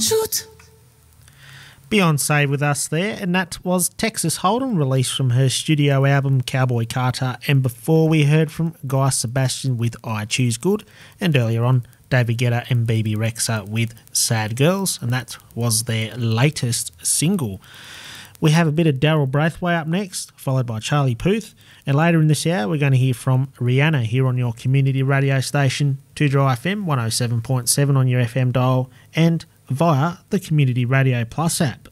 Shoot! Beyonce with us there, and that was Texas Hold'em, released from her studio album Cowboy Carter. And before we heard from Guy Sebastian with I Choose Good, and earlier on David Guetta and BB Rexa with Sad Girls, and that was their latest single. We have a bit of Daryl Braithwaite up next, followed by Charlie Puth, and later in this hour we're going to hear from Rihanna here on your community radio station, 2Dry FM 107.7 on your FM dial, and via the Community Radio Plus app.